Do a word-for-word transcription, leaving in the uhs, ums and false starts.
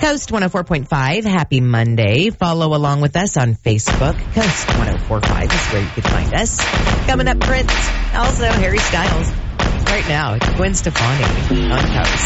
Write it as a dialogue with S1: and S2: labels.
S1: Coast one oh four point five. Happy Monday. Follow along with us on Facebook. Coast one oh four point five is where you can find us. Coming up, Prince. Also, Harry Styles. Right now, it's Gwen Stefani on Coast.